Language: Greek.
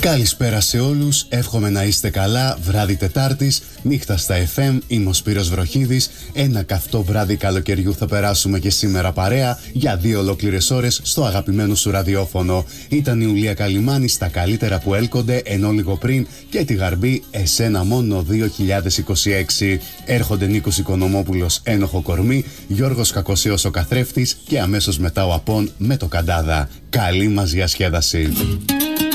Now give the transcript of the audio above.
Καλησπέρα σε όλους, εύχομαι να είστε καλά. Βράδυ Τετάρτης, νύχτα στα FM, είμαι ο Σπύρος Βροχίδης. Ένα καυτό βράδυ καλοκαιριού θα περάσουμε και σήμερα παρέα για 2 ολόκληρες ώρες στο αγαπημένο σου ραδιόφωνο. Ήταν η Ουλία Καλιμάνη στα καλύτερα που έλκονται, ενώ λίγο πριν και τη Γαρμπή εσένα μόνο 2026. Έρχονται Νίκος Οικονομόπουλος ένοχο κορμί, Γιώργος Κακοσίος ο καθρέφτης και αμέσως μετά ο Απών με το Καντάδα. Καλή μας διασκέδαση.